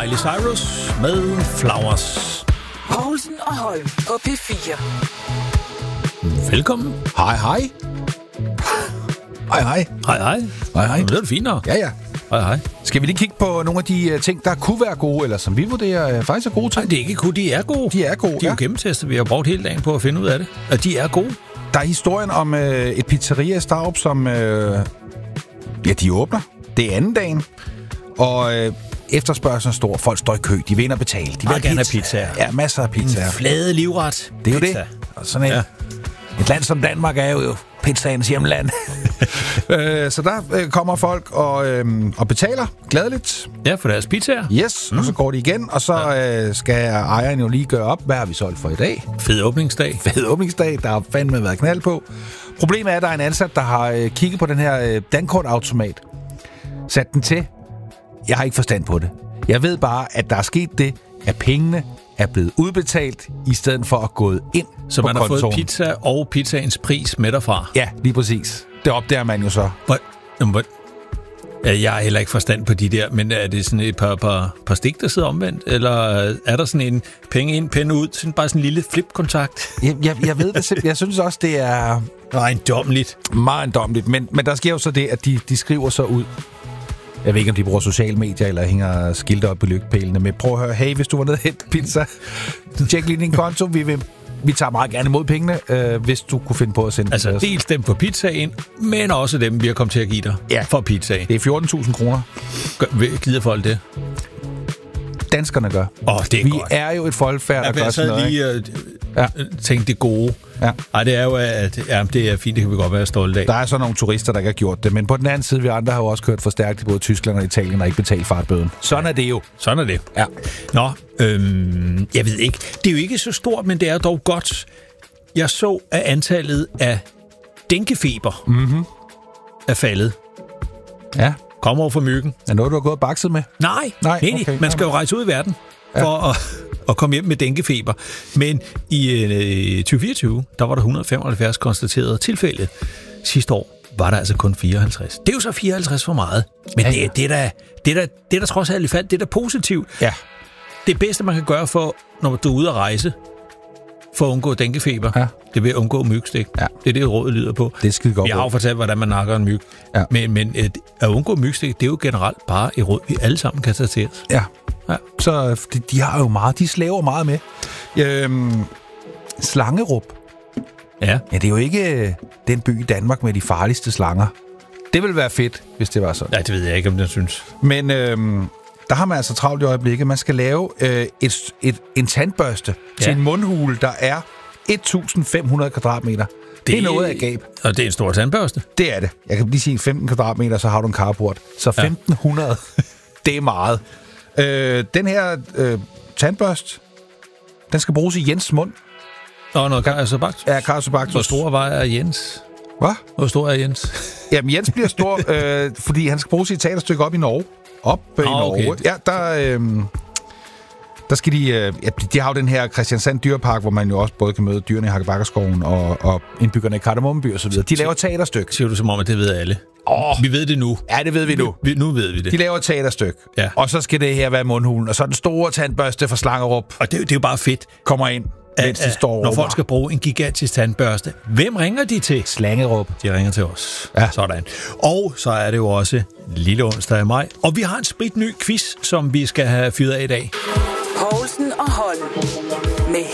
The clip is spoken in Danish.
Miley Cyrus med Flowers. Poulsen og Holm på P4. Velkommen. Hej, hej. Hej, hej. Hej, hej. Hej, hej. Det er fint nok. Ja. Hej, hej. Skal vi lige kigge på nogle af de ting, der kunne være gode, eller som vi vurderer faktisk er gode til? Nej, det er ikke kun, de er gode. De er gode, De er jo gennemtestet. Vi har brugt hele dagen på at finde ud af det. Og de er gode. Der er historien om et pizzeria i Starup, som de åbner. Det er anden dagen. Og efterspørgselen er stor. Folk står i kø. De vil ind og betale. De vil gerne have pizzaer. Ja, masser af pizzaer. En flade livret. Det er jo pizza. det. Og sådan et land som Danmark er jo pizzaens hjemland. Så der kommer folk og betaler gladeligt. Ja, for deres pizzaer. Yes, og så går de igen, og så skal ejeren jo lige gøre op, hvad har vi solgt for i dag. Fed åbningsdag. Fed åbningsdag, der har fandme været knald på. Problemet er, at der er en ansat, der har kigget på den her dankortautomat. Sat den til. Jeg har ikke forstand på det. Jeg ved bare, at der er sket det, at pengene er blevet udbetalt, i stedet for at gå ind så på man har kontoen. fået pizza og pizzaens pris med derfra. Ja, lige præcis. Det opdager man jo så. Jeg har heller ikke forstand på de der, men er det sådan et par stik, der sidder omvendt? Eller er der sådan en penge ind, penge ud? Sådan bare sådan en lille flip-kontakt? Jeg ved det simpelthen. Jeg synes også, det er ejendommeligt. Meget ejendommeligt. Men der sker jo så det, at de skriver så ud. Jeg ved ikke, om de bruger sociale medier, eller hænger skilte op i lygtepælene. Men prøv at høre, hey, hvis du var nede og hente pizza, tjek lige din konto. Vi tager meget gerne imod pengene, hvis du kunne finde på at sende altså, dels dem for pizzaen, men også dem, vi har kommet til at give dig for pizzaen. Det er 14.000 kroner. Gider folk det? Danskerne gør. Det er vi godt. er jo et folkefærd, der gør sådan noget. Tænk det gode. Ja. Ej, det er jo, at det er fint, det kan vi godt være stolte af. Der er så nogle turister, der ikke har gjort det, men på den anden side, vi andre har jo også kørt for stærkt i både Tyskland og Italien og ikke betalt fartbøden. Sådan er det jo. Sådan er det. Ja. Nå, jeg ved ikke. Det er jo ikke så stort, men det er dog godt. Jeg så, at antallet af dænkefeber er faldet. Ja. Kommer over for myggen. Er noget, du har gået og bakset med? Nej, okay. Man skal jo rejse ud i verden for at komme hjem med dænkefeber. Men i 2024, der var der 175 konstaterede tilfælde. Sidste år var der altså kun 54. Det er jo så 54 for meget. Men det er da trods alt i fald, det er da positivt. Ja. Det bedste, man kan gøre for, når du er ude at rejse, for at undgå dænkefeber, det vil undgå mygstik. Ja. Det er det, rådet lyder på. Det er skide godt. Jeg har jo fortalt, hvordan man nakker en myg. Ja. Men at undgå mygstik, det er jo generelt bare et råd, vi alle sammen kan tage til os. Ja. Så de har jo meget, de slæver meget med. Slangerup. Ja, det er jo ikke den by i Danmark med de farligste slanger. Det ville være fedt, hvis det var sådan. Nej, det ved jeg ikke, om jeg synes. Men der har man altså travlt i øjeblikket. Man skal lave en tandbørste til en mundhule, der er 1.500 kvadratmeter. Det er noget af gab. Og det er en stor tandbørste? Det er det. Jeg kan lige sige 15 kvadratmeter, så har du en carport. Så 1.500, det er meget. Den her tandbørste, den skal bruges i Jens' mund. Noget Carisobactus? Ja, Carisobactus. Hvor stor var Jens? Hvad? Hvor stor er Jens? Jamen, Jens bliver stor, fordi han skal bruges i et teaterstykke op i Norge. I Norge. Ja, der skal de har jo den her Christiansand Dyrepark, hvor man jo også både kan møde dyrene i Hakkebakkerskoven og indbyggerne i Kardemommeby og så videre. De laver teaterstykke. Siger du som om, at det ved alle? Vi ved det nu. Ja, det ved vi nu. Nu ved vi det. De laver et teaterstykke. Ja. Og så skal det her være mundhulen. Og så den store tandbørste fra Slangerup. Og det er jo bare fedt. Kommer ind, mens de står når folk skal bruge en gigantisk tandbørste. Hvem ringer de til? Slangerup. De ringer til os. Ja. Sådan. Og så er det jo også lille onsdag i maj. Og vi har en spritny quiz, som vi skal have fyret af i dag. Poulsen og Holm med